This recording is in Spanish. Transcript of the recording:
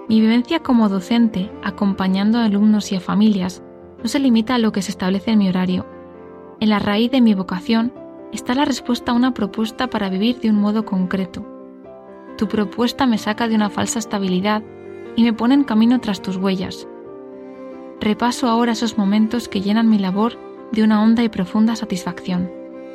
Mi vivencia como docente, acompañando a alumnos y a familias, no se limita a lo que se establece en mi horario. En la raíz de mi vocación está la respuesta a una propuesta para vivir de un modo concreto. Tu propuesta me saca de una falsa estabilidad y me pone en camino tras tus huellas. Repaso ahora esos momentos que llenan mi labor de una honda y profunda satisfacción.